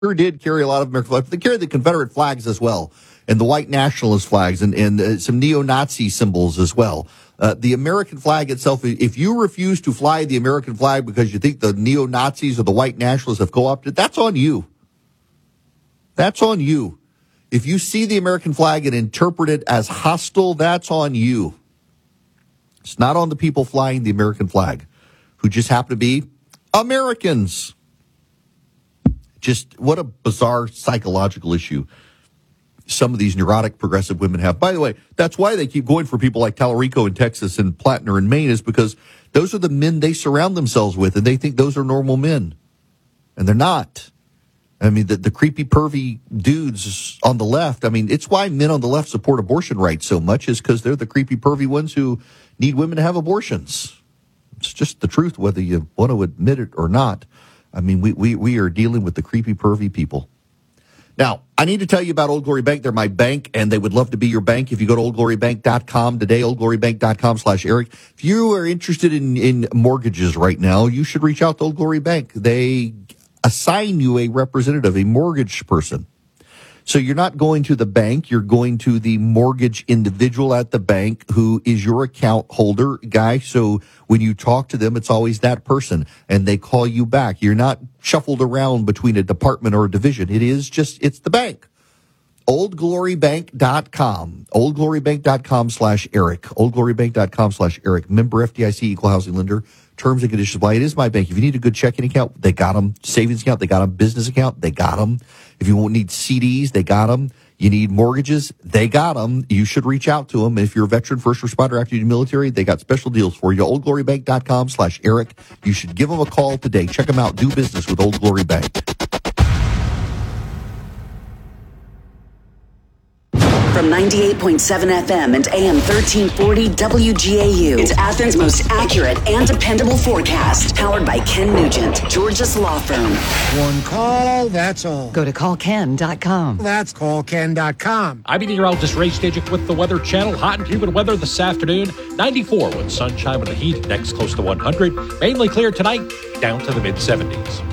sure did carry a lot of American flags. They carried the Confederate flags as well, and the white nationalist flags, and some neo-Nazi symbols as well. The American flag itself, if you refuse to fly the American flag because you think the neo-Nazis or the white nationalists have co-opted, that's on you. That's on you. If you see the American flag and interpret it as hostile, that's on you. It's not on the people flying the American flag, who just happen to be Americans. Just what a bizarre psychological issue some of these neurotic progressive women have. By the way, that's why they keep going for people like Tallarico in Texas and Plattner in Maine, is because those are the men they surround themselves with, and they think those are normal men. And they're not. I mean, the creepy, pervy dudes on the left, I mean, it's why men on the left support abortion rights so much, is because they're the creepy, pervy ones who need women to have abortions. It's just the truth, whether you want to admit it or not. I mean, we are dealing with the creepy, pervy people. Now, I need to tell you about Old Glory Bank. They're my bank, and they would love to be your bank. If you go to oldglorybank.com today, oldglorybank.com/Eric. If you are interested in mortgages right now, you should reach out to Old Glory Bank. They assign you a representative, a mortgage person. So you're not going to the bank, you're going to the mortgage individual at the bank who is your account holder guy. So when you talk to them, it's always that person, and they call you back. You're not shuffled around between a department or a division. It's the bank. oldglorybank.com. oldglorybank.com/Eric. oldglorybank.com/Eric. Member FDIC, equal housing lender. Terms and conditions apply. It is my bank. If you need a good checking account, they got them. Savings account, they got them. Business account, they got them. If you won't need CDs, they got them. You need mortgages, they got them. You should reach out to them. If you're a veteran, first responder, active duty military, they got special deals for you. oldglorybank.com/Eric. You should give them a call today. Check them out. Do business with Old Glory Bank. From 98.7 FM and AM 1340 WGAU. It's Athens' most accurate and dependable forecast. Powered by Ken Nugent, Georgia's law firm. One call, that's all. Go to callken.com. That's callken.com. I'm meteorologist Ray Stajic with the Weather Channel. Hot and humid weather this afternoon. 94 with sunshine with the heat. Next close to 100. Mainly clear tonight, down to the mid-70s.